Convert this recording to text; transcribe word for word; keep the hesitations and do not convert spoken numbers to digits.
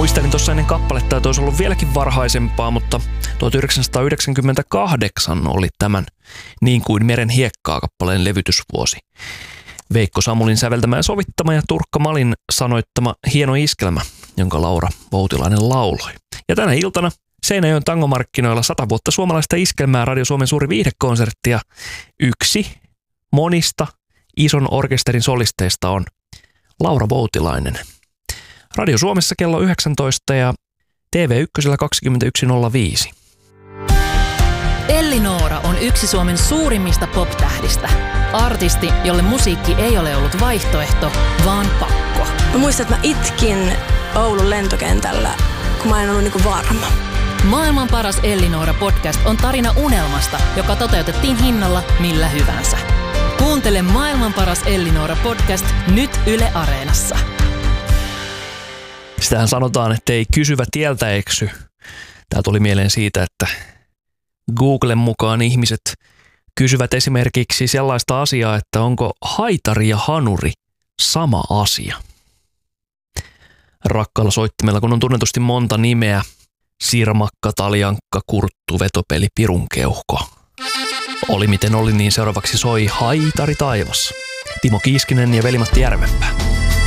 Muistelin tuossa ennen kappaletta, että olisi ollut vieläkin varhaisempaa, mutta tuhatyhdeksänsataayhdeksänkymmentäkahdeksan oli tämän Niin kuin meren hiekkaa -kappaleen levytysvuosi. Veikko Samulin säveltämä ja sovittama ja Turkka Malin sanoittama hieno iskelmä, jonka Laura Voutilainen lauloi. Ja tänä iltana Seinäjoen tangomarkkinoilla sata vuotta suomalaista iskelmää Radio Suomen suuri viihdekonsertti ja yksi monista ison orkesterin solisteista on Laura Voutilainen. Radio Suomessa kello yhdeksäntoista ja T V yksi kaksikymmentäyksi nolla viisi. Elli-Noora on yksi Suomen suurimmista pop-tähdistä. Artisti, jolle musiikki ei ole ollut vaihtoehto, vaan pakko. Mä muistan, että mä itkin Oulun lentokentällä, kun mä en ollut niinku varma. Maailman paras Elli-Noora podcast on tarina unelmasta, joka toteutettiin hinnalla millä hyvänsä. Kuuntele Maailman paras Elli-Noora podcast nyt Yle Areenassa. Sitähän sanotaan, että ei kysyvä tieltä eksy. Tämä tuli mieleen siitä, että Googlen mukaan ihmiset kysyvät esimerkiksi sellaista asiaa, että onko haitari ja hanuri sama asia. Rakkaalla soittimella, kun on tunnetusti monta nimeä: Sirmakka, Taljankka, Kurttu, Vetopeli, Pirunkeuhko. Oli miten oli, niin seuraavaksi soi Haitari taivas. Timo Kiiskinen ja Veli-Matti Järvenpää.